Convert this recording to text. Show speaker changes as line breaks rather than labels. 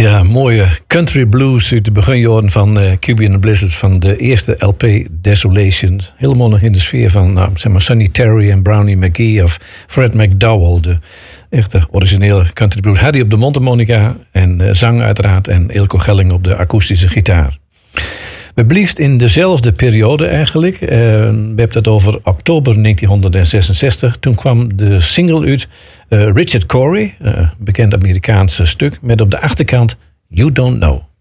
Ja, mooie country blues uit de beginjaren van QB and the Blizzards van de eerste LP Desolation. Helemaal nog in de sfeer van zeg maar Sonny Terry en Brownie McGee of Fred McDowell. De echte originele country blues. Had hij op de mondharmonica en zang uiteraard en Eelco Gelling op de akoestische gitaar. We blieft in dezelfde periode eigenlijk. We hebben het over oktober 1966. Toen kwam de single uit Richard Cory, bekend Amerikaanse stuk, met op de achterkant You Don't Know.